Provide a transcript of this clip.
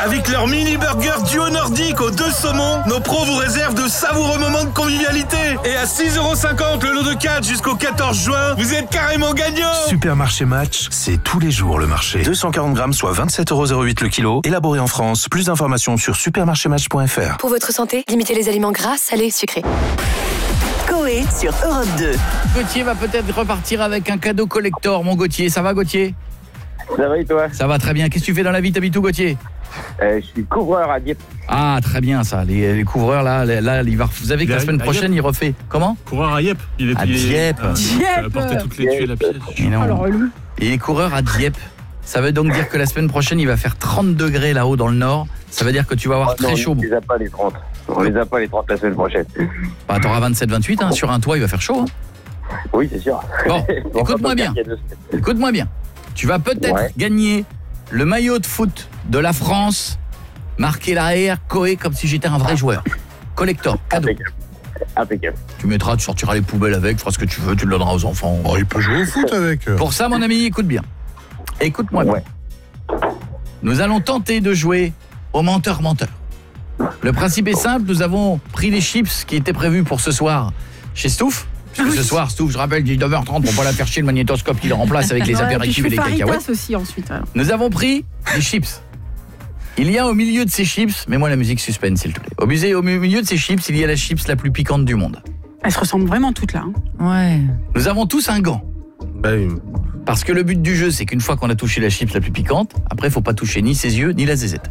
Avec leur mini-burger duo nordique aux 2 saumons, nos pros vous réservent de savoureux moments de convivialité. Et à 6,50€ le lot de 4 jusqu'au 14 juin, vous êtes carrément gagnant. Supermarché Match, c'est tous les jours le marché. 240 grammes, soit 27,08€ le kilo. Élaboré en France. Plus d'informations sur supermarchématch.fr. Pour votre santé, limitez les aliments gras, salés, sucrés. Coé sur Europe 2. Gauthier va peut-être repartir avec un cadeau collector, mon Gauthier. Ça va, Gauthier? Ça va et toi? Ça va très bien. Qu'est-ce que tu fais dans la vie? T'habites où, Gauthier? Je suis couvreur à Dieppe. Ah, très bien ça. Les couvreurs, là vous savez que la semaine prochaine, il refait... Comment? Coureur à Dieppe. À Dieppe. Il a porté toutes les tuiles à pied. Mais non. Et les coureurs à Dieppe. Ça veut donc dire que la semaine prochaine, il va faire 30 degrés là-haut dans le nord. Ça veut dire que tu vas avoir très chaud. On les a pas les 30. On les a pas les 30 la semaine prochaine. Bah, t'auras 27-28, hein. Sur un toit, il va faire chaud. Hein. Oui, c'est sûr. Bon, écoute-moi bien. Écoute-moi bien. Tu vas peut-être gagner le maillot de foot de la France, marqué l'arrière, Coé, comme si j'étais un vrai joueur. Collector, cadeau. Impeccable. Tu sortiras les poubelles avec, tu feras ce que tu veux, tu le donneras aux enfants. Oh, il peut jouer au foot avec. Pour ça, mon ami, écoute bien. Écoute-moi bien. Nous allons tenter de jouer au menteur-menteur. Le principe est simple, nous avons pris les chips qui étaient prévus pour ce soir chez Stouff. Parce que ce soir, Stouff, je rappelle, 19h30 pour pas la faire chier, le magnétoscope qui le remplace avec les apéritifs et les cacahuètes. Aussi ensuite. Alors. Nous avons pris des chips. Il y a au milieu de ces chips, mets-moi la musique suspense s'il te plaît. Au milieu de ces chips, il y a la chips la plus piquante du monde. Elles se ressemblent vraiment toutes là. Hein. Ouais. Nous avons tous un gant. Oui. Parce que le but du jeu, c'est qu'une fois qu'on a touché la chips la plus piquante, après, faut pas toucher ni ses yeux, ni la zézette.